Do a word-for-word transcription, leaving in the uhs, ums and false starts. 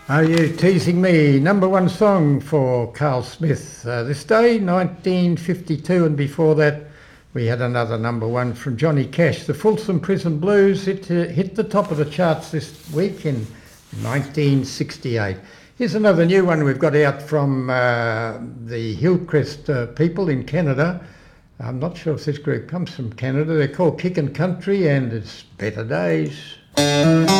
Are you teasing me? Number one song for Carl Smith uh, this day, nineteen fifty-two, and before that we had another number one from Johnny Cash. The Folsom Prison Blues hit, uh, hit the top of the charts this week in nineteen sixty-eight. Here's another new one we've got out from uh, the Hillcrest uh, people in Canada. I'm not sure if this group comes from Canada. They're called Kickin' Country, and it's Better Days.